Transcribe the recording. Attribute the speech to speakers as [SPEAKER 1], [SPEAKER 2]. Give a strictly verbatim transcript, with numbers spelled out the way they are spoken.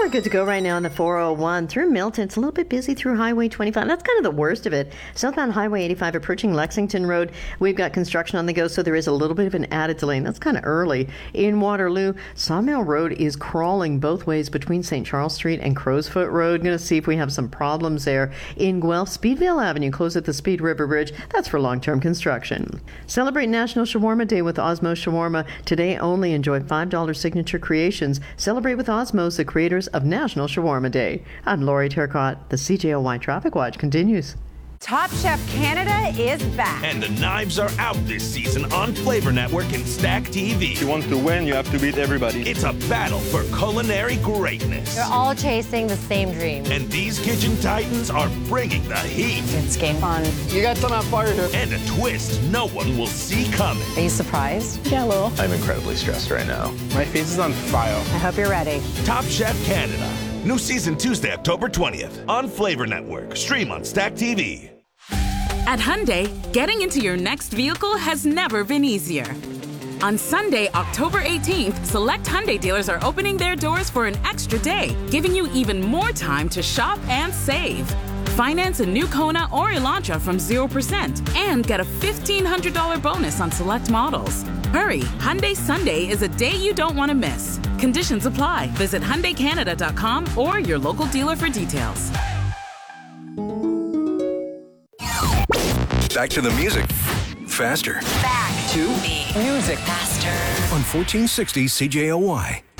[SPEAKER 1] we're good to go right now on the four oh one through Milton. It's a little bit busy through Highway twenty-five. That's kind of the worst of it. Southbound Highway eighty-five approaching Lexington Road. We've got construction on the go, so there is a little bit of an added delay. And that's kind of early. In Waterloo, Sawmill Road is crawling both ways between Saint Charles Street and Crowsfoot Road. Going to see if we have some problems there. In Guelph, Speedville Avenue, close at the Speed River Bridge. That's for long-term construction. Celebrate National Shawarma Day with Osmo Shawarma. Today only enjoy five dollars signature creations. Celebrate with Osmos, the creators of National Shawarma Day. I'm Lori Turcotte. The C J O Y Traffic Watch continues.
[SPEAKER 2] Top Chef Canada is back.
[SPEAKER 3] And the knives are out this season on Flavor Network and Stack T V.
[SPEAKER 4] If you want to win, you have to beat everybody.
[SPEAKER 3] It's a battle for culinary greatness.
[SPEAKER 5] They're all chasing the same dream.
[SPEAKER 3] And these kitchen titans are bringing the heat.
[SPEAKER 2] It's game fun.
[SPEAKER 4] You got some on fire here.
[SPEAKER 3] And a twist no one will see coming.
[SPEAKER 2] Are you surprised?
[SPEAKER 5] Yeah, a little.
[SPEAKER 6] I'm incredibly stressed right now.
[SPEAKER 4] My face is on fire.
[SPEAKER 2] I hope you're ready.
[SPEAKER 3] Top Chef Canada. New season Tuesday, October twentieth on Flavor Network. Stream on Stack T V.
[SPEAKER 7] At Hyundai, getting into your next vehicle has never been easier. On Sunday, October eighteenth, select Hyundai dealers are opening their doors for an extra day, giving you even more time to shop and save. Finance a new Kona or Elantra from zero percent and get a fifteen hundred dollars bonus on select models. Hurry, Hyundai Sunday is a day you don't want to miss. Conditions apply. Visit Hyundai Canada dot com or your local dealer for details.
[SPEAKER 8] Back to the music. Faster.
[SPEAKER 2] Back to the music. Faster.
[SPEAKER 8] On fourteen sixty C J O Y.